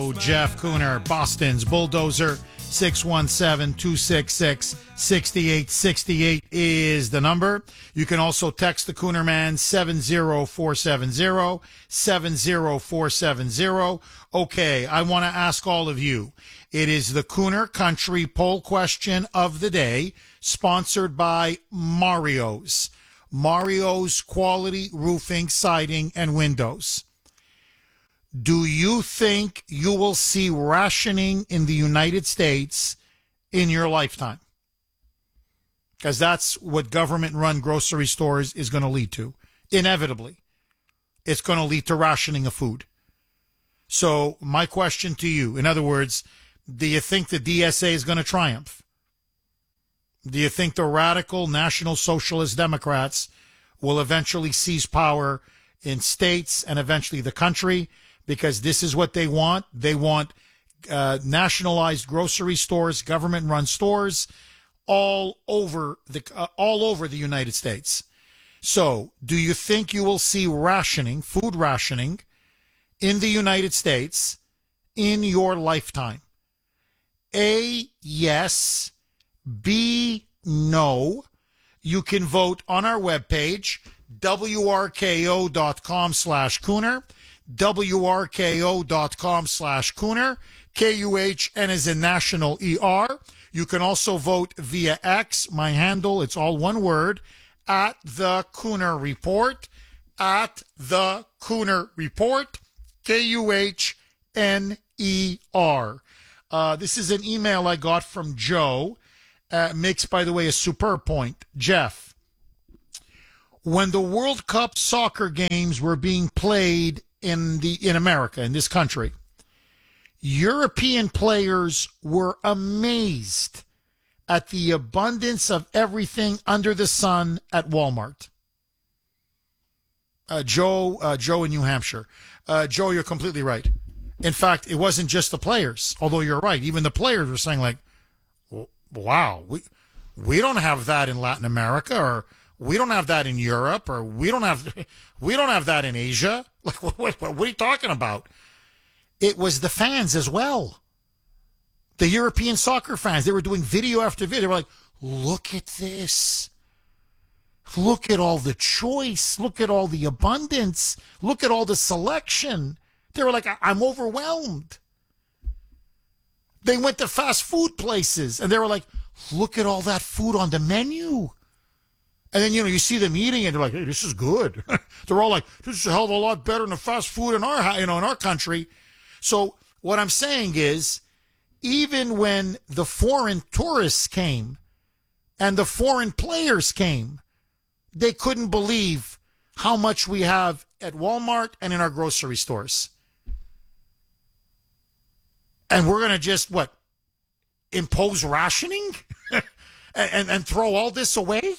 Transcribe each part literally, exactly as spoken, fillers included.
Jeff Cooner, Boston's Bulldozer. six one seven, two six six, six eight six eight is the number. You can also text the Cooner Man, seven zero four seven zero, seven zero four seven zero. Okay, I want to ask all of you. It is the Cooner Country poll question of the day, sponsored by Mario's. Mario's Quality Roofing, Siding, and Windows. Do you think you will see rationing in the United States in your lifetime? Because that's what government-run grocery stores is going to lead to. Inevitably, it's going to lead to rationing of food. So my question to you, in other words, do you think the D S A is going to triumph? Do you think the radical National Socialist Democrats will eventually seize power in states and eventually the country? Because this is what they want. They want uh, nationalized grocery stores, government-run stores, all over the uh, all over the United States. So, do you think you will see rationing, food rationing, in the United States in your lifetime? A, yes. B, no. You can vote on our webpage, W R K O dot com slash Cooner. W R K O dot com slash Cooner, K U H N is in National E R. You can also vote via X, my handle, it's all one word, at the Cooner Report, at the Cooner Report, K U H N E R. Uh, this is an email I got from Joe, uh, makes, by the way, a superb point. Jeff, when the World Cup soccer games were being played in the in America, in this country, European players were amazed at the abundance of everything under the sun at Walmart. Uh, Joe, uh, Joe in New Hampshire. Uh, Joe, you're completely right. In fact, it wasn't just the players, although you're right. Even the players were saying, like, wow, we we don't have that in Latin America, or we don't have that in Europe, or we don't have we don't have that in Asia. Like, what, what, what are you talking about? It was the fans as well. The European soccer fans. They were doing video after video. They were like, look at this. Look at all the choice. Look at all the abundance. Look at all the selection. They were like, I'm overwhelmed. They went to fast food places, and they were like, look at all that food on the menu. And then, you know, you see them eating it, they're like, hey, this is good. They're all like, this is a hell of a lot better than the fast food in our, you know, in our country. So what I'm saying is, even when the foreign tourists came and the foreign players came, they couldn't believe how much we have at Walmart and in our grocery stores. And we're going to just, what, impose rationing and, and, and throw all this away?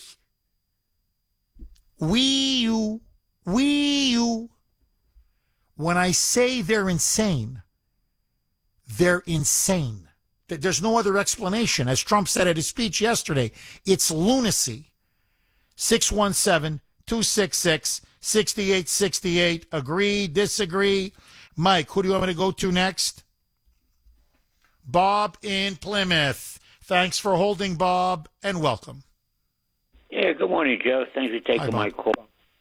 We, you, we, you. When I say they're insane, they're insane. There's no other explanation. As Trump said at his speech yesterday, it's lunacy. six one seven, two six six, six eight six eight. Agree, disagree? Mike, who do you want me to go to next? Bob in Plymouth. Thanks for holding, Bob, and welcome. Yeah, good morning, Joe. Thanks for taking Hi, my call.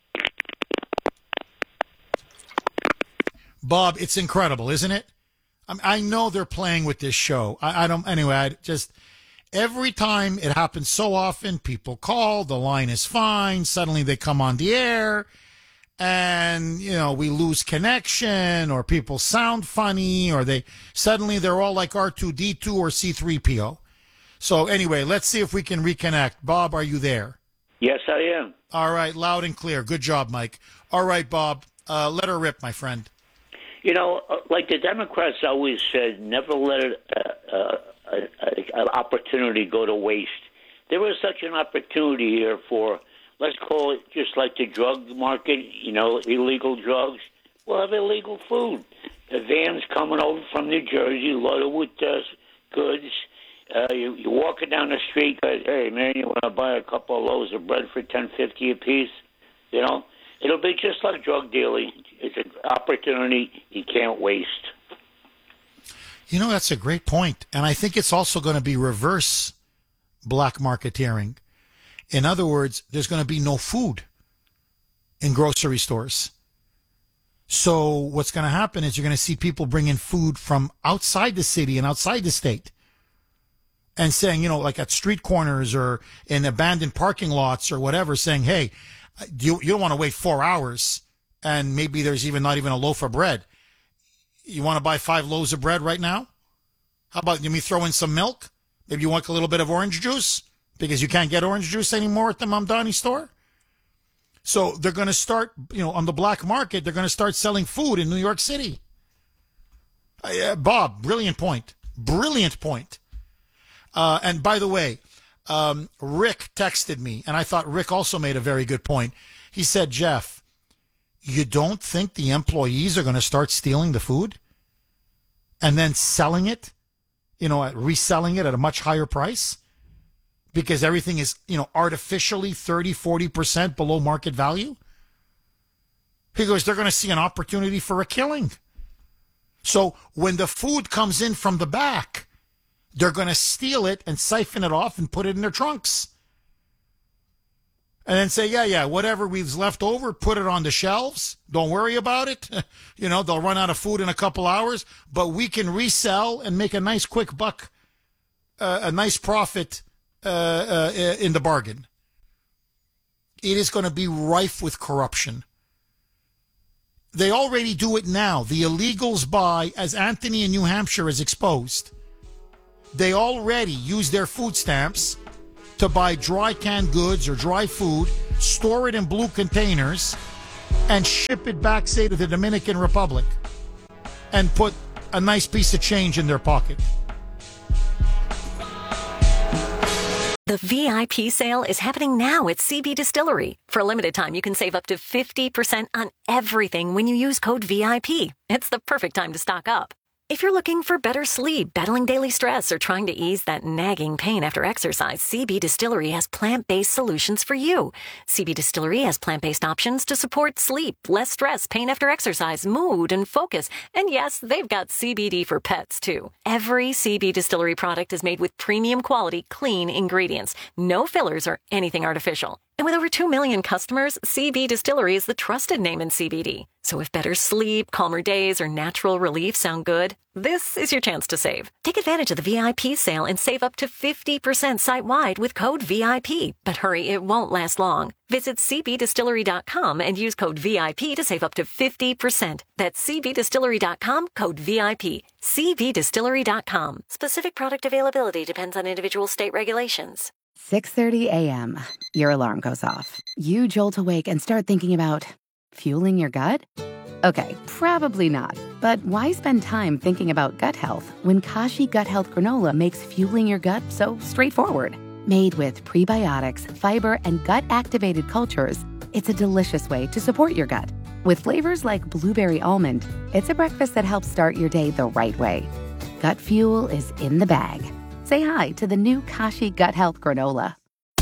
Bob, it's incredible, isn't it? I, mean, I know they're playing with this show. I, I don't, anyway, I just, every time it happens so often, people call, the line is fine, suddenly they come on the air, and, you know, we lose connection, or people sound funny, or they, suddenly they're all like R two D two or C three P O. So anyway, let's see if we can reconnect. Bob, are you there? Yes, I am. All right, loud and clear. Good job, Mike. All right, Bob, uh, let her rip, my friend. You know, like the Democrats always said, never let an uh, uh, uh, opportunity go to waste. There was such an opportunity here for, let's call it just like the drug market, you know, illegal drugs. We'll have illegal food. The vans coming over from New Jersey loaded with uh, goods. Uh, you, you're walking down the street, guys, hey, man, you want to buy a couple of loaves of bread for ten fifty a piece? You know, it'll be just like drug dealing. It's an opportunity you can't waste. You know, that's a great point. And I think it's also going to be reverse black marketeering. In other words, there's going to be no food in grocery stores. So what's going to happen is you're going to see people bringing food from outside the city and outside the state and saying, you know, like at street corners or in abandoned parking lots or whatever, saying, hey, you, you don't want to wait four hours and maybe there's even not even a loaf of bread. You want to buy five loaves of bread right now? How about let me throw in some milk? Maybe you want a little bit of orange juice because you can't get orange juice anymore at the Mamdani store. So they're going to start, you know, on the black market, they're going to start selling food in New York City. Uh, Bob, brilliant point. Brilliant point. Uh, and by the way, um, Rick texted me, and I thought Rick also made a very good point. He said, Jeff, you don't think the employees are going to start stealing the food and then selling it, you know, reselling it at a much higher price? Because everything is, you know, artificially thirty, forty percent below market value? He goes, they're going to see an opportunity for a killing. So when the food comes in from the back, they're going to steal it and siphon it off and put it in their trunks. And then say, yeah, yeah, whatever we've left over, put it on the shelves. Don't worry about it. You know, they'll run out of food in a couple hours, but we can resell and make a nice quick buck, uh, a nice profit Uh, uh, in the bargain. It is going to be rife with corruption. They already do it now. The illegals buy, as Anthony in New Hampshire is exposed, they already use their food stamps to buy dry canned goods or dry food, store it in blue containers, and ship it back, say, to the Dominican Republic and put a nice piece of change in their pocket. The V I P sale is happening now at C B Distillery. For a limited time, you can save up to fifty percent on everything when you use code V I P. It's the perfect time to stock up. If you're looking for better sleep, battling daily stress, or trying to ease that nagging pain after exercise, C B Distillery has plant-based solutions for you. C B Distillery has plant-based options to support sleep, less stress, pain after exercise, mood, and focus. And yes, they've got C B D for pets, too. Every C B Distillery product is made with premium quality, clean ingredients. No fillers or anything artificial. And with over two million customers, C B Distillery is the trusted name in C B D. So if better sleep, calmer days, or natural relief sound good, this is your chance to save. Take advantage of the V I P sale and save up to fifty percent site-wide with code V I P. But hurry, it won't last long. Visit c b distillery dot com and use code V I P to save up to fifty percent. That's c b distillery dot com, code V I P. c b distillery dot com. Specific product availability depends on individual state regulations. six thirty a.m. Your alarm goes off. You jolt awake and start thinking about fueling your gut? Okay, probably not. But why spend time thinking about gut health when Kashi Gut Health Granola makes fueling your gut so straightforward? Made with prebiotics, fiber, and gut-activated cultures, it's a delicious way to support your gut. With flavors like blueberry almond, it's a breakfast that helps start your day the right way. Gut fuel is in the bag. Say hi to the new Kashi Gut Health Granola.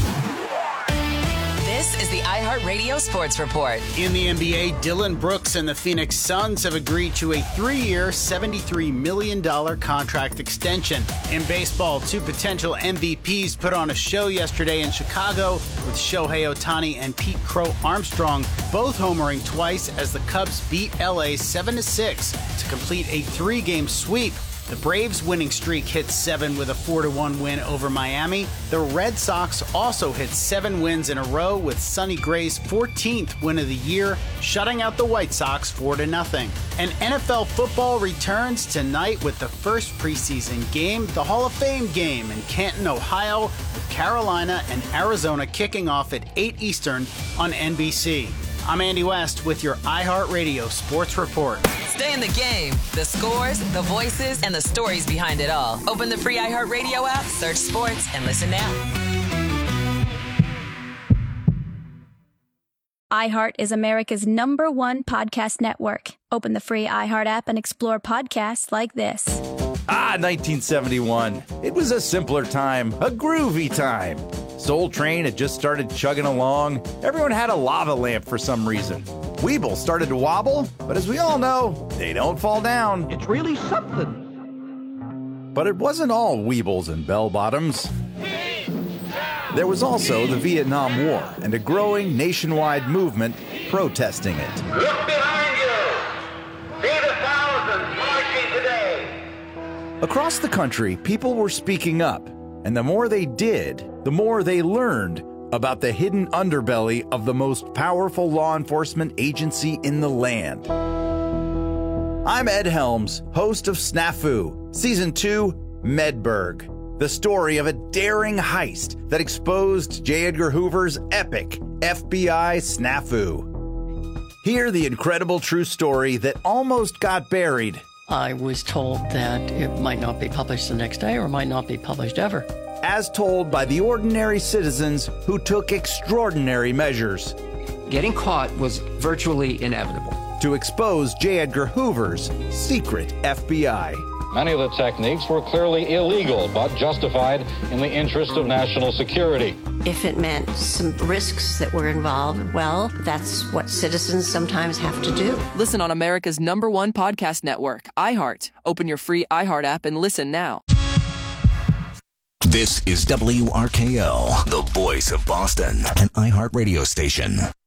This is the iHeartRadio Sports Report. In the N B A, Dylan Brooks and the Phoenix Suns have agreed to a three-year, seventy-three million dollars contract extension. In baseball, two potential M V Ps put on a show yesterday in Chicago with Shohei Ohtani and Pete Crow Armstrong both homering twice as the Cubs beat L A seven to six to complete a three-game sweep. The Braves' winning streak hit seven with a four to one win over Miami. The Red Sox also hit seven wins in a row with Sonny Gray's fourteenth win of the year, shutting out the White Sox four to nothing. And N F L football returns tonight with the first preseason game, the Hall of Fame game in Canton, Ohio, with Carolina and Arizona kicking off at eight Eastern on N B C. I'm Andy West with your iHeartRadio Sports Report. Stay in the game. The scores, the voices, and the stories behind it all. Open the free iHeartRadio app, search sports, and listen now. iHeart is America's number one podcast network. Open the free iHeart app and explore podcasts like this. Ah, nineteen seventy-one. It was a simpler time, a groovy time. Soul Train had just started chugging along. Everyone had a lava lamp for some reason. Weeble started to wobble, but as we all know, they don't fall down. It's really something. But it wasn't all weebles and bell-bottoms. There was also the Vietnam War and a growing nationwide movement protesting it. Look behind you! See the thousands marching today! Across the country, people were speaking up, and the more they did, the more they learned about the hidden underbelly of the most powerful law enforcement agency in the land. I'm Ed Helms, host of Snafu, Season two, Medberg, the story of a daring heist that exposed J. Edgar Hoover's epic F B I snafu. Hear the incredible true story that almost got buried. I was told that it might not be published the next day or might not be published ever. As told by the ordinary citizens who took extraordinary measures. Getting caught was virtually inevitable. To expose J. Edgar Hoover's secret F B I. Many of the techniques were clearly illegal, but justified in the interest of national security. If it meant some risks that were involved, well, that's what citizens sometimes have to do. Listen on America's number one podcast network, iHeart. Open your free iHeart app and listen now. This is W R K L, the voice of Boston, an iHeart radio station.